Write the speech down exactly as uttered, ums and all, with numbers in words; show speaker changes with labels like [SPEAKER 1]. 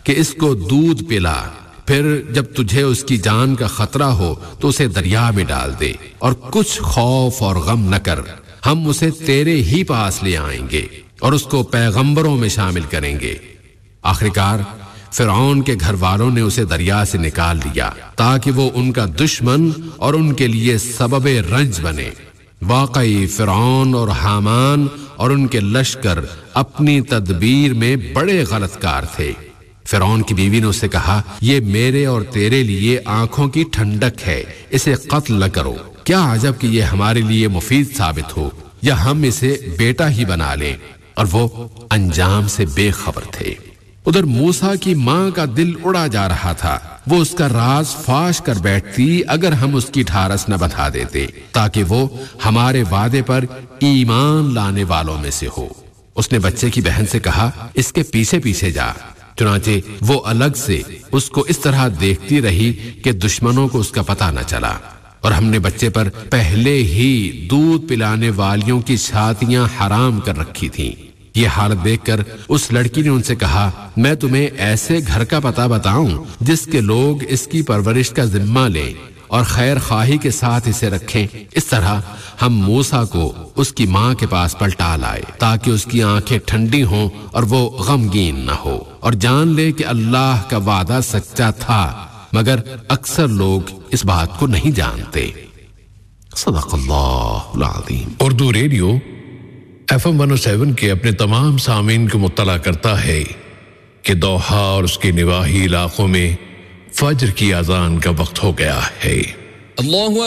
[SPEAKER 1] کہ اس کو دودھ پلا، پھر جب تجھے اس کی جان کا خطرہ ہو تو اسے دریا میں ڈال دے، اور کچھ خوف اور غم نہ کر، ہم اسے تیرے ہی پاس لے آئیں گے اور اس کو پیغمبروں میں شامل کریں گے۔ آخرکار فرعون کے گھر والوں نے اسے دریا سے نکال لیا تاکہ وہ ان کا دشمن اور ان کے لیے سبب رنج بنے۔ واقعی فرعون اور حامان اور ان کے لشکر اپنی تدبیر میں بڑے غلط کار تھے۔ فرعون کی بیوی نے اسے کہا، یہ میرے اور تیرے لیے آنکھوں کی ٹھنڈک ہے، اسے قتل نہ کرو، کیا عجب کہ یہ ہمارے لیے مفید ثابت ہو، یا ہم اسے بیٹا ہی بنا لیں۔ اور وہ انجام سے بے خبر تھے۔ ادھر موسیٰ کی ماں کا دل اڑا جا رہا تھا، وہ اس کا راز فاش کر بیٹھتی اگر ہم اس کی ڈھارس نہ بتا دیتے تاکہ وہ ہمارے وعدے پر ایمان لانے والوں میں سے ہو۔ اس نے بچے کی بہن سے کہا، اس کے پیچھے پیچھے جا۔ چنانچہ وہ الگ سے اس کو اس طرح دیکھتی رہی کہ دشمنوں کو اس کا پتہ نہ چلا، اور ہم نے بچے پر پہلے ہی دودھ پلانے والیوں کی چھاتیاں حرام کر رکھی تھیں۔ یہ حالت دیکھ کر اس لڑکی نے ان سے کہا، میں تمہیں ایسے گھر کا پتہ بتاؤں جس کے لوگ اس کی پرورش کا ذمہ لیں اور خیر خواہی کے ساتھ اسے رکھیں۔ اس طرح ہم موسیٰ کو اس کی ماں کے پاس پلٹا لائے تاکہ اس کی آنکھیں ٹھنڈی ہوں اور وہ غمگین نہ ہو، اور جان لے کہ اللہ کا وعدہ سچا تھا، مگر اکثر لوگ اس بات کو نہیں جانتے۔ صدق اللہ العظیم۔
[SPEAKER 2] Urdu radio F M one seven کے اپنے تمام سامعین کو مطلع کرتا ہے کہ دوحہ اور اس کے نواحی علاقوں میں فجر کی اذان کا وقت ہو گیا ہے۔
[SPEAKER 3] اللہ